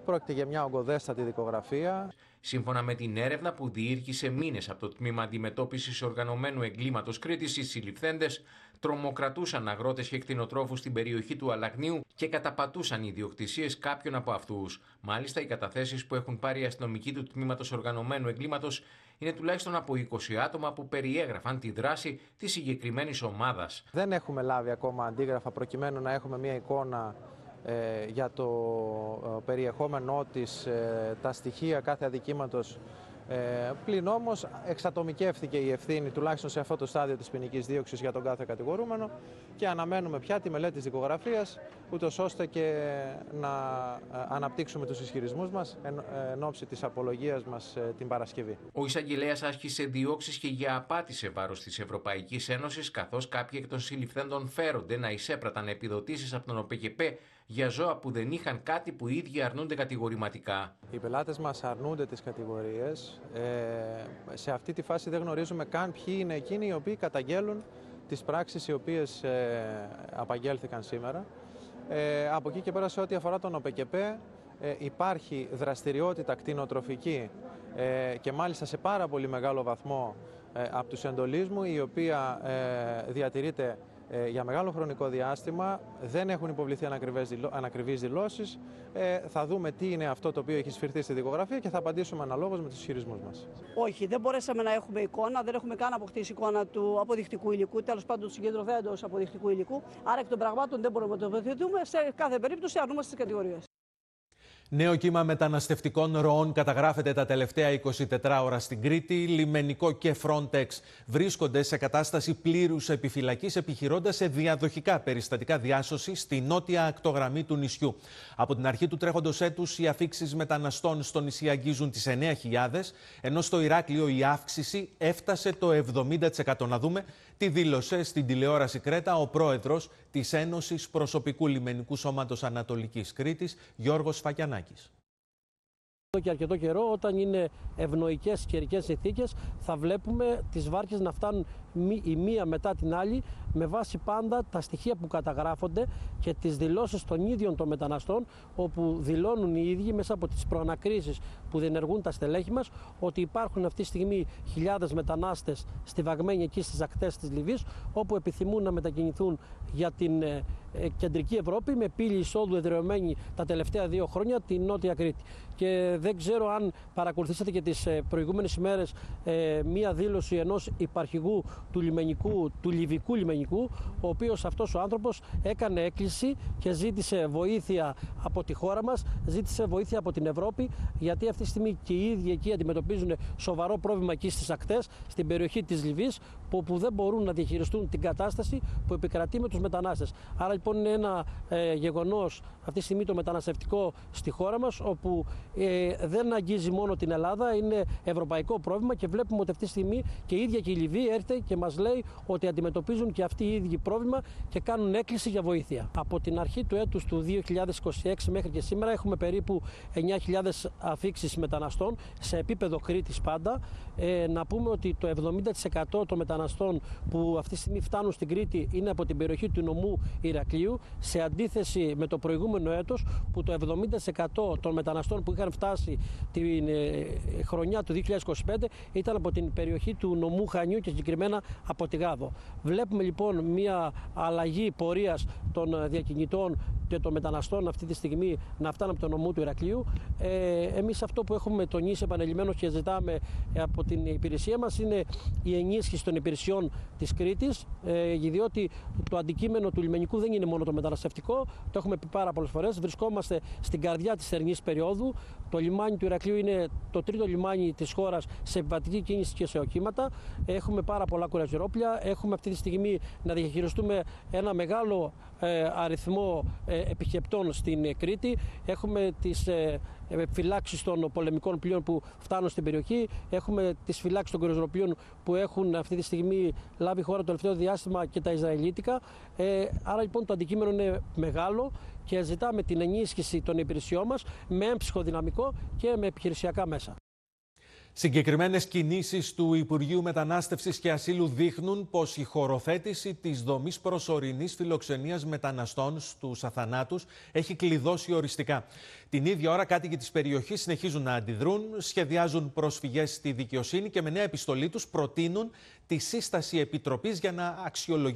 Πρόκειται για μια ογκοδέστατη δικογραφία. Σύμφωνα με την έρευνα που διήρκησε μήνες από το Τμήμα Αντιμετώπισης Οργανωμένου Εγκλήματος Κρήτης, οι συλληφθέντες τρομοκρατούσαν αγρότες και κτηνοτρόφους στην περιοχή του Αλαγνίου και καταπατούσαν ιδιοκτησίες κάποιων από αυτούς. Μάλιστα, οι καταθέσεις που έχουν πάρει οι αστυνομικοί του Τμήματος Οργανωμένου Εγκλήματος είναι τουλάχιστον από 20 άτομα που περιέγραφαν τη δράση της συγκεκριμένης ομάδας. Δεν έχουμε λάβει ακόμα αντίγραφα προκειμένου να έχουμε μια εικόνα για το περιεχόμενό της, τα στοιχεία κάθε αδικήματος. Πλην όμως εξατομικεύθηκε η ευθύνη, τουλάχιστον σε αυτό το στάδιο της ποινικής δίωξης, για τον κάθε κατηγορούμενο και αναμένουμε πια τη μελέτη της δικογραφίας, ούτως ώστε και να αναπτύξουμε τους ισχυρισμούς μας εν ώψη της απολογίας μας την Παρασκευή. Ο εισαγγελέας άσκησε διώξεις και για απάτη σε βάρος της Ευρωπαϊκής Ένωσης, καθώς κάποιοι εκ των συλληφθέντων φέρονται να εισέπραταν επιδοτήσεις από τον ΟΠΚΠ για ζώα που δεν είχαν κάτι που οι ίδιοι αρνούνται κατηγορηματικά. Οι πελάτες μας αρνούνται τις κατηγορίες. Σε αυτή τη φάση δεν γνωρίζουμε καν ποιοι είναι εκείνοι οι οποίοι καταγγέλουν τις πράξεις οι οποίες απαγγέλθηκαν σήμερα. Από εκεί και πέρα, σε ό,τι αφορά τον ΟΠΚΠ, υπάρχει δραστηριότητα κτηνοτροφική και μάλιστα σε πάρα πολύ μεγάλο βαθμό από τους εντολείς μου, η οποία διατηρείται για μεγάλο χρονικό διάστημα. Δεν έχουν υποβληθεί ανακριβείς δηλώσεις. Θα δούμε τι είναι αυτό το οποίο έχει σφυρθεί στη δικογραφία και θα απαντήσουμε αναλόγως με τους ισχυρισμούς μας. Όχι, δεν μπορέσαμε να έχουμε εικόνα, δεν έχουμε καν αποκτήσει εικόνα του αποδεικτικού υλικού, τέλος πάντων του συγκεντρωθέντος αποδεικτικού υλικού. Άρα εκ των πραγμάτων δεν μπορούμε να το τοποθετηθούμε. Σε κάθε περίπτωση αρνούμαστε τις κατηγορίες. Νέο κύμα μεταναστευτικών ροών καταγράφεται τα τελευταία 24 ώρα στην Κρήτη. Λιμενικό και Frontex βρίσκονται σε κατάσταση πλήρους επιφυλακής, επιχειρώντας σε διαδοχικά περιστατικά διάσωση στη νότια ακτογραμμή του νησιού. Από την αρχή του τρέχοντος έτους, οι αφήξεις μεταναστών στο νησί αγγίζουν τις 9.000, ενώ στο Ηράκλειο η αύξηση έφτασε το 70%. Να δούμε τι δήλωσε στην τηλεόραση Κρέτα ο πρόεδρος της Ένωσης Προσωπικού Λιμενικού Σώματος Ανατολικής Κρήτης, Γιώργος Φακιανάκης. Και αρκετό καιρό, όταν είναι ευνοϊκές καιρικές συνθήκες, θα βλέπουμε τις βάρκες να φτάνουν η μία μετά την άλλη, με βάση πάντα τα στοιχεία που καταγράφονται και τις δηλώσεις των ίδιων των μεταναστών, όπου δηλώνουν οι ίδιοι μέσα από τις προανακρίσεις που διενεργούν τα στελέχη μας, ότι υπάρχουν αυτή τη στιγμή χιλιάδες μετανάστες στιβαγμένοι εκεί στις ακτές της Λιβύης, όπου επιθυμούν να μετακινηθούν για την κεντρική Ευρώπη, με πύλη εισόδου εδραιωμένη τα τελευταία 2 χρόνια την Νότια Κρήτη. Και δεν ξέρω αν παρακολουθήσατε και τις προηγούμενες ημέρες μία δήλωση ενός υπαρχηγού του Λιβικού λιμενικού, ο οποίος αυτός ο άνθρωπος έκανε έκκληση και ζήτησε βοήθεια από τη χώρα μας, ζήτησε βοήθεια από την Ευρώπη, γιατί αυτή τη στιγμή και οι ίδιοι εκεί αντιμετωπίζουν σοβαρό πρόβλημα εκεί στις ακτές, στην περιοχή της Λιβύης, που δεν μπορούν να διαχειριστούν την κατάσταση που επικρατεί με τους μετανάστες. Άρα λοιπόν είναι ένα γεγονός αυτή τη στιγμή το μεταναστευτικό στη χώρα μας, όπου δεν αγγίζει μόνο την Ελλάδα, είναι ευρωπαϊκό πρόβλημα και βλέπουμε ότι αυτή τη στιγμή και η ίδια και η Λιβύη έρχεται και μας λέει ότι αντιμετωπίζουν και αυτοί οι ίδιοι πρόβλημα και κάνουν έκκληση για βοήθεια. Από την αρχή του έτους του 2026 μέχρι και σήμερα έχουμε περίπου 9.000 αφήξεις μεταναστών σε επίπεδο Κρήτης πάντα. Να πούμε ότι το 70% των μεταναστών που αυτή τη στιγμή φτάνουν στην Κρήτη είναι από την περιοχή του νομού Ηρακλείου, σε αντίθεση με το προηγούμενο έτος που το 70% των μεταναστών που είχαν φτάσει την χρονιά του 2025 ήταν από την περιοχή του νομού Χανιού και συγκεκριμένα από τη Γάβο. Βλέπουμε λοιπόν μια αλλαγή πορείας των διακινητών και των μεταναστών αυτή τη στιγμή να φτάνουν από το νομό του Ηρακλείου. Εμείς αυτό που έχουμε τονίσει επανειλημμένως και ζητάμε από την υπηρεσία μας είναι η ενίσχυση των υπηρεσιών της Κρήτης, διότι το αντικείμενο του λιμενικού δεν είναι μόνο το μεταναστευτικό, το έχουμε πει πάρα πολλές φορές. Βρισκόμαστε στην καρδιά της θερινής περίοδου. Το λιμάνι του Ηρακλείου είναι το τρίτο λιμάνι της χώρας σε επιβατική κίνηση και σε οχήματα. Έχουμε πάρα πολλά κουραζιερόπλια. Έχουμε αυτή τη στιγμή να διαχειριστούμε ένα μεγάλο αριθμό επισκεπτών στην Κρήτη. Έχουμε τις φυλάξεις των πολεμικών πλοίων που φτάνουν στην περιοχή. Έχουμε τις φυλάξεις των κουραζιεροπλοίων που έχουν αυτή τη στιγμή λάβει χώρα το τελευταίο διάστημα και τα Ισραηλίτικα. Άρα λοιπόν το αντικείμενο είναι μεγάλο και ζητάμε την ενίσχυση των υπηρεσιών μας με έμψυχο δυναμικό και με επιχειρησιακά μέσα. Συγκεκριμένες κινήσεις του Υπουργείου Μετανάστευσης και Ασύλου δείχνουν πως η χωροθέτηση της δομής προσωρινής φιλοξενίας μεταναστών στους αθανάτους έχει κλειδώσει οριστικά. Την ίδια ώρα, κάτοικοι της περιοχής συνεχίζουν να αντιδρούν, σχεδιάζουν προσφυγές στη δικαιοσύνη και με νέα επιστολή τους προτείνουν τη σύσταση επιτροπής για να αξιολογήσει